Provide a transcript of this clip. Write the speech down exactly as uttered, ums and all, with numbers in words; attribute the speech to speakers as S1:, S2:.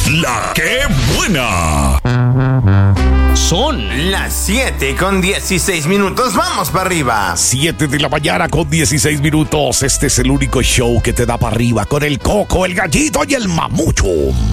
S1: La que buena.
S2: Son
S3: las siete con dieciséis minutos. Vamos para arriba.
S1: siete de la mañana con dieciséis minutos. Este es el único show que te da para arriba con el Coco, el Gallito y el Mamucho.